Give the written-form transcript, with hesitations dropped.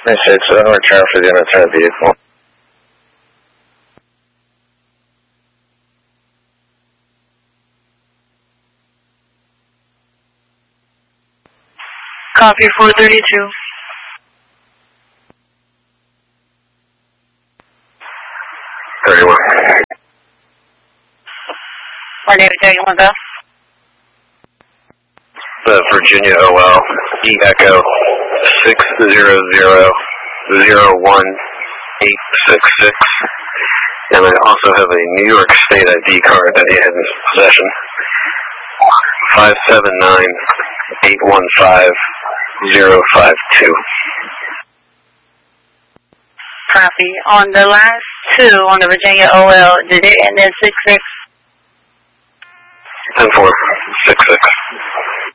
It's an return for the unattended vehicle. Copy 432. Our David 31, go. The Virginia OL, E Echo 600-01866. And I also have a New York State ID card that he has in his possession. 579-815-052. Copy. On the last two on the Virginia OL, did it end in 66? 10466.